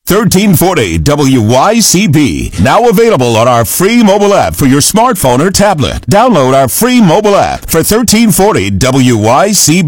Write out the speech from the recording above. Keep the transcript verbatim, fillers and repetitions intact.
thirteen forty W Y C B. Now available on our free mobile app for your smartphone or tablet. Download our free mobile app for thirteen forty W Y C B.